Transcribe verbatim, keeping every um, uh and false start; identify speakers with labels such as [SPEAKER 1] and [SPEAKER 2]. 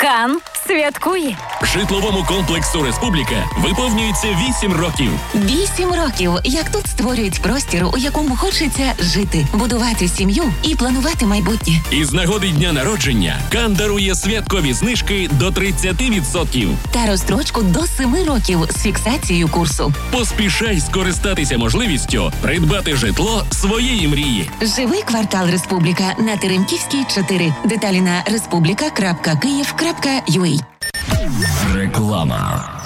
[SPEAKER 1] Кан святкує.
[SPEAKER 2] Житловому комплексу «Республіка» виповнюється вісім років.
[SPEAKER 3] Вісім років, як тут створюють простір, у якому хочеться жити, будувати сім'ю і планувати майбутнє.
[SPEAKER 2] Із нагоди дня народження Кан дарує святкові знижки до тридцять відсотків.
[SPEAKER 3] Та розстрочку до семи років з фіксацією курсу.
[SPEAKER 2] Поспішай скористатися можливістю придбати житло своєї мрії.
[SPEAKER 3] Живий квартал «Республіка» на Теремківській, чотири. Деталі на республіка крапка київ крапка ю а.
[SPEAKER 2] Реклама.